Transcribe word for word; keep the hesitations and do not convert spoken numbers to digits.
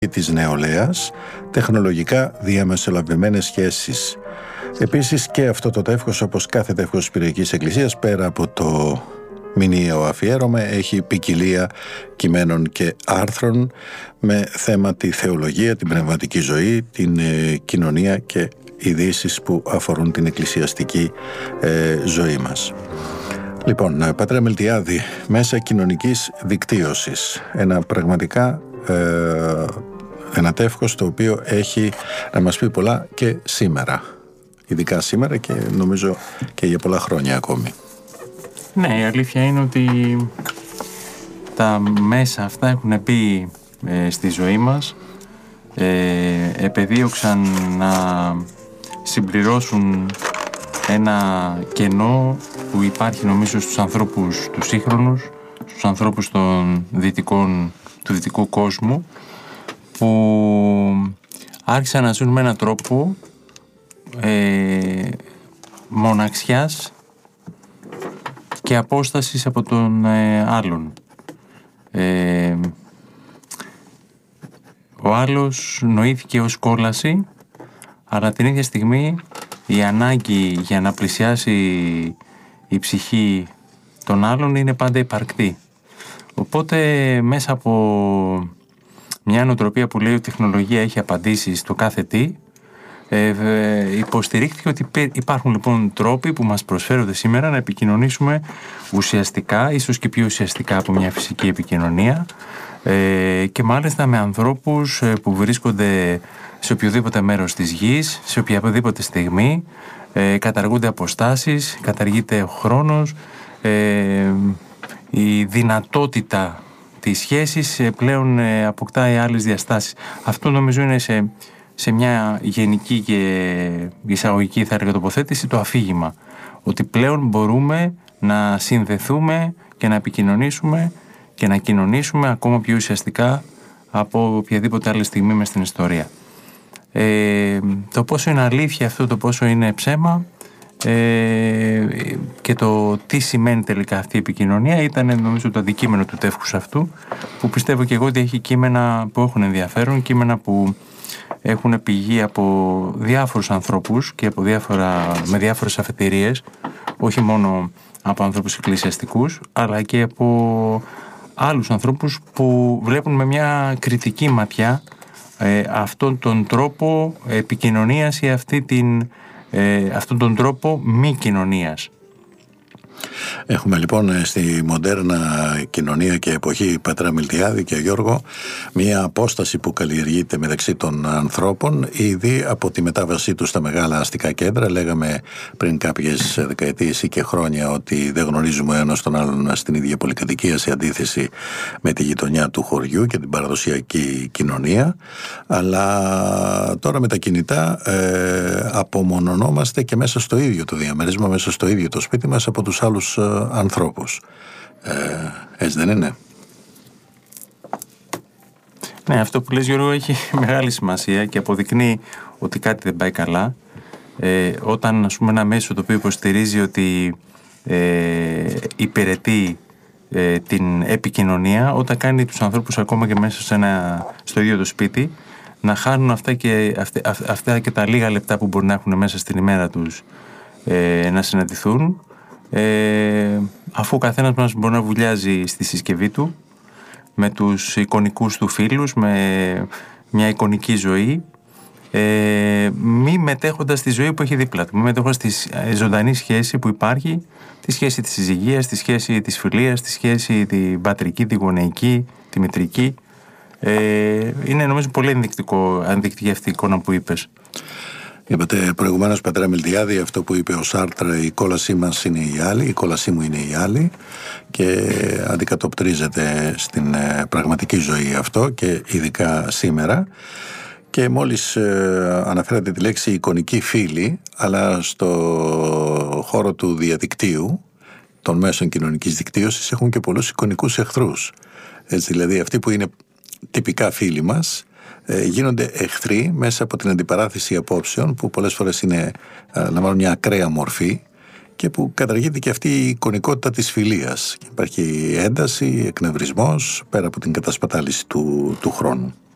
της νεολαίας, τεχνολογικά διαμεσολαβημένες σχέσεις. Επίσης και αυτό το τεύχος, όπως κάθε τεύχος της Πυριακής Εκκλησίας, πέρα από το μηνιαίο αφιέρωμα, έχει ποικιλία κειμένων και άρθρων με θέμα τη θεολογία, την πνευματική ζωή, την ε, κοινωνία και ειδήσεις που αφορούν την εκκλησιαστική ε, ζωή μας. Λοιπόν, Πατρέα Μιλτιάδη, μέσα κοινωνικής δικτύωσης, ένα πραγματικά ε, ένα τεύχος το οποίο έχει να μας πει πολλά και σήμερα, ειδικά σήμερα και νομίζω και για πολλά χρόνια ακόμη. Ναι, η αλήθεια είναι ότι τα μέσα αυτά έχουν μπει ε, στη ζωή μας, ε, επεδίωξαν να συμπληρώσουν ένα κενό που υπάρχει νομίζω στους ανθρώπους τους σύγχρονους, στους ανθρώπους των δυτικών, του δυτικού κόσμου, που άρχισαν να ζουν με έναν τρόπο ε, μοναξιάς και απόστασης από τον ε, άλλον. Ε, ο άλλος νοήθηκε ως κόλαση, αλλά την ίδια στιγμή η ανάγκη για να πλησιάσει η ψυχή των άλλων είναι πάντα υπαρκτή. Οπότε μέσα από μια νοοτροπία που λέει ότι η τεχνολογία έχει απαντήσει στο κάθε τι, ε, υποστηρίχθηκε ότι υπάρχουν λοιπόν τρόποι που μας προσφέρονται σήμερα να επικοινωνήσουμε ουσιαστικά, ίσως και πιο ουσιαστικά από μια φυσική επικοινωνία, ε, και μάλιστα με ανθρώπους ε, που βρίσκονται σε οποιοδήποτε μέρος της γης, σε οποιαδήποτε στιγμή, ε, καταργούνται αποστάσεις, καταργείται ο χρόνος, ε, η δυνατότητα της σχέσης ε, πλέον ε, αποκτάει άλλες διαστάσεις. Αυτό νομίζω είναι σε, σε μια γενική και εισαγωγική, θα έλεγα, τοποθέτηση, το αφήγημα. Ότι πλέον μπορούμε να συνδεθούμε και να επικοινωνήσουμε και να κοινωνήσουμε ακόμα πιο ουσιαστικά από οποιαδήποτε άλλη στιγμή μες στην ιστορία. Ε, το πόσο είναι αλήθεια αυτό, το πόσο είναι ψέμα ε, και το τι σημαίνει τελικά αυτή η επικοινωνία ήταν νομίζω το αντικείμενο του τεύχους αυτού, που πιστεύω και εγώ ότι έχει κείμενα που έχουν ενδιαφέρον, κείμενα που έχουν πηγεί από διάφορους ανθρώπους και από διάφορα, με διάφορες αφετηρίες, όχι μόνο από ανθρώπους εκκλησιαστικούς αλλά και από άλλους ανθρώπους που βλέπουν με μια κριτική ματιά ε, αυτόν τον τρόπο επικοινωνίας ή αυτή την, ε, αυτόν τον τρόπο μη κοινωνίας. Έχουμε λοιπόν στη μοντέρνα κοινωνία και εποχή, Πατρά Μιλτιάδη και Γιώργο, μια απόσταση που καλλιεργείται μεταξύ των ανθρώπων ήδη από τη μετάβασή τους στα μεγάλα αστικά κέντρα. Λέγαμε πριν κάποιες δεκαετίες ή και χρόνια ότι δεν γνωρίζουμε ένας τον άλλον στην ίδια πολυκατοικία, σε αντίθεση με τη γειτονιά του χωριού και την παραδοσιακή κοινωνία. Αλλά τώρα με τα κινητά ε, απομονωνόμαστε και μέσα στο ίδιο το διαμέρισμα, μέσα στο ίδιο το σπίτι μας από τους άλλους ε, ανθρώπους. Ε, έτσι δεν είναι? Ναι, αυτό που λες, Γιώργο, έχει μεγάλη σημασία και αποδεικνύει ότι κάτι δεν πάει καλά. Ε, όταν, ας πούμε, ένα μέσο το οποίο υποστηρίζει ότι ε, υπηρετεί ε, την επικοινωνία, όταν κάνει τους ανθρώπους ακόμα και μέσα σε ένα, στο ίδιο το σπίτι να χάνουν αυτά και, αυτά, αυτά και τα λίγα λεπτά που μπορεί να έχουν μέσα στην ημέρα τους ε, να συναντηθούν, ε, αφού ο καθένας μας μπορεί να βουλιάζει στη συσκευή του με τους εικονικούς του φίλους, με μια εικονική ζωή, ε, μη μετέχοντας στη ζωή που έχει δίπλα του, μη μετέχοντας στη ζωντανή σχέση που υπάρχει, τη σχέση της συζυγίας, τη σχέση της φιλίας, τη σχέση την πατρική, τη γονεϊκή, τη μητρική. Ε, είναι νομίζω πολύ ενδεικτικό, ενδεικτική αυτή η εικόνα που είπες. Είπατε προηγουμένως, Πατρά Μιλτιάδη, αυτό που είπε ο Σάρτρ, η κόλασή μας είναι η άλλη, η κόλασή μου είναι η άλλη, και αντικατοπτρίζεται στην ε, πραγματική ζωή αυτό και ειδικά σήμερα. Και μόλις ε, αναφέρατε τη λέξη εικονική φίλη, αλλά στο χώρο του διαδικτύου, των μέσων κοινωνικής δικτύωσης, έχουν και πολλούς εικονικούς εχθρούς. Έτσι, δηλαδή αυτοί που είναι τυπικά φίλοι μας ε, γίνονται εχθροί μέσα από την αντιπαράθεση απόψεων, που πολλές φορές είναι, ε, λαμβάνουν μια ακραία μορφή, και που καταργείται και αυτή η εικονικότητα της φιλίας. Υπάρχει ένταση, εκνευρισμός, πέρα από την κατασπατάληση του, του χρόνου.